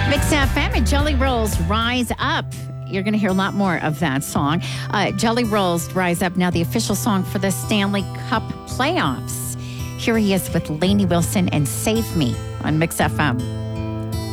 Mix FM and Jelly Rolls Rise Up. You're going to hear a lot more of that song. Jelly Rolls Rise Up, now the official song for the Stanley Cup playoffs. Here he is with Lainey Wilson and Save Me on Mix FM.